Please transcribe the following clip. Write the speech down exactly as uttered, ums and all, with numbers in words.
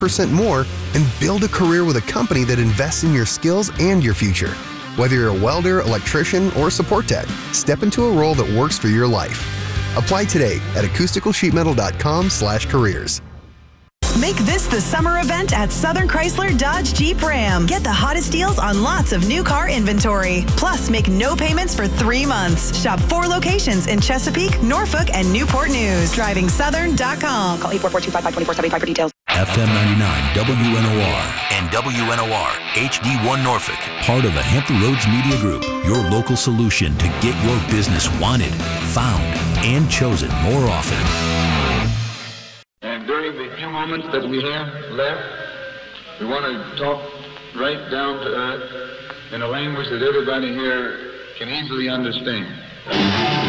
percent more and build a career with a company that invests in your skills and your future. Whether you're a welder, electrician, or support tech, step into a role that works for your life. Apply today at acoustical-sheet-metal.com slash careers. Make this the summer event at Southern Chrysler Dodge Jeep Ram. Get the hottest deals on lots of new car inventory. Plus, make no payments for three months. Shop four locations in Chesapeake, Norfolk, and Newport News. Driving Southern dot com. Call eight four four, two five five, two four seven five for details. F M ninety-nine W N O R and W N O R H D one Norfolk. Part of the Hampton Roads Media Group. Your local solution to get your business wanted, found, and chosen more often. And during the few moments that we have left, we want to talk right down to earth in a language that everybody here can easily understand.